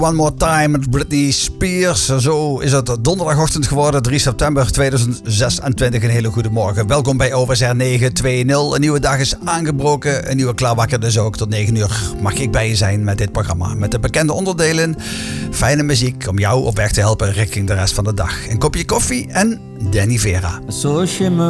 One More Time met Britney Spears. Zo is het donderdagochtend geworden, 3 september 2026. Een hele goede morgen. Welkom bij OVSR 920. Een nieuwe dag is aangebroken. Een nieuwe klaarwakker dus ook. Tot 9 uur mag ik bij je zijn met dit programma. Met de bekende onderdelen. Fijne muziek om jou op weg te helpen richting de rest van de dag. Een kopje koffie en Danny Vera. So shimmer